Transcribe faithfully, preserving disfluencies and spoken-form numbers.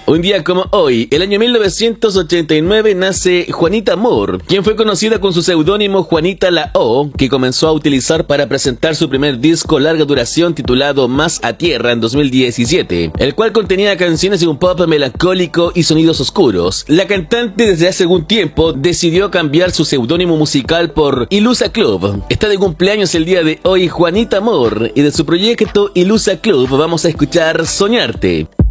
Un día como hoy, el año mil novecientos ochenta y nueve, nace Juanita Amor, quien fue conocida con su seudónimo Juanita La O, que comenzó a utilizar para presentar su primer disco larga duración titulado Más a Tierra en dos mil diecisiete, el cual contenía canciones de un pop melancólico y sonidos oscuros. La cantante desde hace algún tiempo decidió cambiar su seudónimo musical por Ilusa Club. Está de cumpleaños el día de hoy Juanita Amor, y de su proyecto Ilusa Club vamos a escuchar Soñarte.